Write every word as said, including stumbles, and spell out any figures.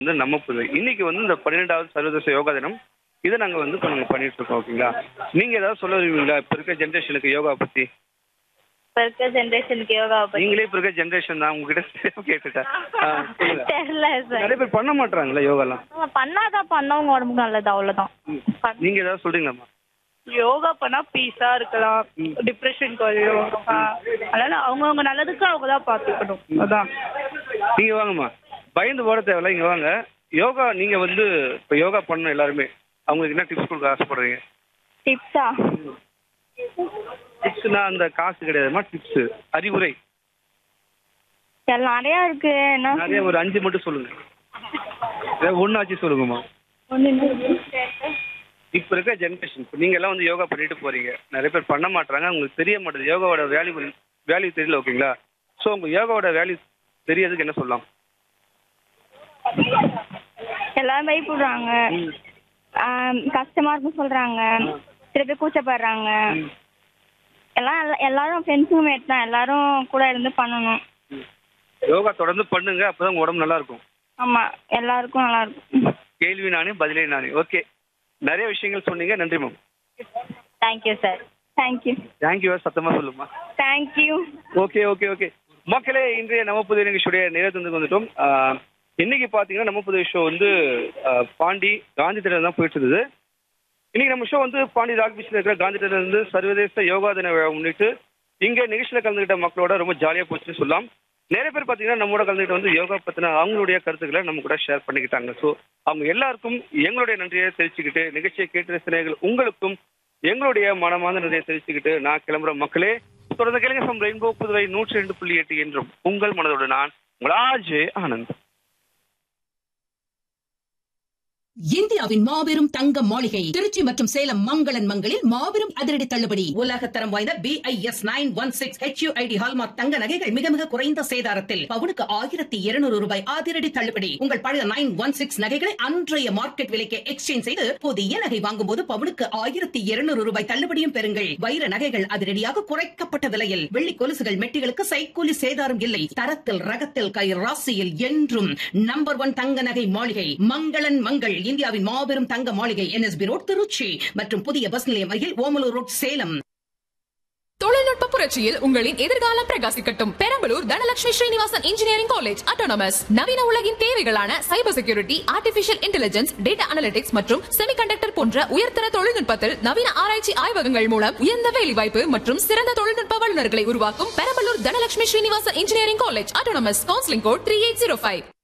வந்து நம்ம புதுவை இன்னைக்கு வந்து இந்த பன்னிரெண்டாவது சர்வதேச யோகா தினம் இதை நாங்க வந்து இப்ப நாங்க பண்ணிட்டு இருக்கோம். ஓகேங்களா? நீங்க ஏதாவது சொல்ல விரும்புவீங்களா இப்ப இருக்க ஜென்ரேஷனுக்கு யோகா பத்தி? இப்ப இருக்க ஜென்ரேஷனுக்கு யோகா பத்தி நீங்களே இப்ப இருக்க ஜென்ரேஷன் தான் உங்ககிட்ட கேட்டுட்டேன். ஆ, சொல்லுங்க. தெரியல சார். நிறைய பேர் பண்ண மாட்டாங்களா யோகாலாம்? ஆமா, பண்ணாதான் பண்ணவங்க உடம்புக்கு நல்லது, அவ்வளவுதான். பண்- நீங்க ஏதாவது சொல்றீங்களாம்மா? யோகா பண்ணா பீஸா இருக்கலாம், டிப்ரெஷன் குறையும். ஆ, அதனால அவங்கவுங்க நல்லதுக்கு அவங்க தான் பார்த்துக்கணும். அதான் நீங்க வாங்கம்மா, பயந்து போட தேவையில்ல, இங்க வாங்க. யோகா நீங்க வந்து இப்ப யோகா பண்ண எல்லாருமே அவங்களுக்கு என்ன டிப்ஸ் கொடுக்க ஆசைப்படுறீங்க? டிப்ஸா? டிப்ஸ்னா அந்த காசு கிடையாதுமா, டிப்ஸ் அறிவுரை எல்லாம் நிறைய இருக்கு. என்ன நிறைய ஒரு அஞ்சு மட்டும் சொல்லுங்க. ஏதாவது ஒன்னாச்சு சொல்லுங்கம்மா. இப்ப இருக்க ஜென்ரேஷன் இப்ப நீங்க எல்லாம் வந்து யோகா பண்ணிட்டு போறீங்க, நிறைய பேர் பண்ண மாட்டாங்க, உங்களுக்கு தெரிய மாட்டேது யோகாவோட வேல்யூ வேல்யூ தெரியல. ஓகேங்களா? ஸோ உங்க யோகாவோட வேல்யூ தெரியறதுக்கு என்ன சொல்லலாம்? எல்லாரும் பயப்படுறாங்க, ஆம், கஷ்டமா இருக்குன்னு சொல்றாங்க, சில பேர் கூச்சப்படுறாங்க. எல்லாம் எல்லா- எல்லாரும் ஃப்ரெண்ட்ஸுங்க மேட் தான், எல்லாரும் கூட இருந்து பண்ணணும். யோகா தொடர்ந்து பண்ணுங்க, அப்பதான் உங்க உடம்பு நல்லா இருக்கும். ஆமா, எல்லாருக்கும் நல்லா இருக்கும். கேள்வி நானே பதிலே நானே. ஓகே, நிறைய விஷயங்கள் சொன்னீங்க, நன்றி ma'am. Thank you sir. Thank you. Thank you. சத்தமா சொல்லுமா. தேங்க்யூ. ஓகே ஓகே ஓகே மக்களே, இன்றைய நம்ம புதிய நிகழ்ச்சியுடைய நேரத்துக்கு வந்துட்டோம். ஆஹ், இன்னைக்கு பாத்தீங்கன்னா நம்ம புதிய ஷோ வந்து ஆஹ், பாண்டி காந்தி திடல் தான் போயிட்டு இருந்தது. இன்னைக்கு நம்ம ஷோ வந்து பாண்டி ராக் பீச்ல இருக்கிற காந்தி திடல் இருந்து சர்வதேச யோகா தின விழா முன்னிட்டு இங்க நிகழ்ச்சியில கலந்துகிட்ட மக்களோட ரொம்ப ஜாலியா போச்சுன்னு சொல்லலாம். நிறைய பேர் பாத்தீங்கன்னா நம்மளோட கலந்துகிட்ட வந்து யோகா பத்தின அவங்களுடைய கருத்துக்களை நம்ம கூட ஷேர் பண்ணிக்கிட்டாங்க. ஸோ அவங்க எல்லாருக்கும் எங்களுடைய நன்றியை தெரிவிச்சுக்கிட்டு, நிகழ்ச்சியை கேட்டு ரசிகர்கள் உங்களுக்கும் எங்களுடைய மனமார்ந்த நன்றியை தெரிவிச்சுக்கிட்டு நான் கிளம்புற மக்களே, தொடர்ந்து கேளுங்க ஃப்ரம் ரெயின்போ புதுவை நூற்றி ரெண்டு புள்ளி எட்டு என்றும் உங்கள் மனதோடு நான் உங்கள் ஆர்ஜே ஆனந்த். இந்தியாவின் மாபெரும் தங்க மாளிகை திருச்சி மற்றும் சேலம் மங்களன் மங்களில் மாபெரும் அதிரடி தள்ளுபடி. உலகத்தரம் வாய்ந்த B I S nine one six H you I D hallmark தங்க நகைகள் மிக மிக குறைந்த சேதாரத்தில் பவுனுக்கு ஆயிரத்தி இருநூறு ரூபாய் அதிரடி தள்ளுபடி. உங்கள் பழைய நைன் ஒன் சிக்ஸ் நகைகளை அன்றைய மார்க்கெட் விலைக்கு எக்ஸ்சேஞ்ச் செய்து புதிய நகை வாங்கும் போது பவுனுக்கு ஆயிரத்தி இருநூறு ரூபாய் தள்ளுபடியும் பெறுங்கள். வைர நகைகள் அதிரடியாக குறைக்கப்பட்ட விலையில், வெள்ளி கொலுசுகள் மெட்டிகளுக்கு சைக்கூலி சேதாரம் இல்லை. தரத்தில் ரகத்தில் கை ராசியில் என்றும் நம்பர் ஒன் தங்க நகை மாளிகை மங்களன் மங்கள். இந்தியாவின் மாபெரும் தங்க மாளிகை N S B road Trichy மற்றும் புதிய பஸ் நிலையம் அருகில் ஓமலூர் ரோட் சேலம். தொழில்நுட்ப புரட்சியில் உங்களின் எதிர்காலம் பிரகாசிக்கட்டும். Perambalur Dhanalakshmi Srinivasan engineering college autonomous நவீன உலகின் தேவைகளான cyber security, artificial intelligence, data analytics மற்றும் செமிகண்டக்டர் போன்ற உயர்தர தொழில்நுட்பத்தில் நவீன ஆராய்ச்சி ஆய்வகங்கள் மூலம் உயர்ந்த வேலைவாய்ப்பு மற்றும் சிறந்த தொழில்நுட்ப வல்லுநர்களை உருவாக்கும் Perambalur Dhanalakshmi Srinivasan engineering college autonomous. Counselling code three eight zero five.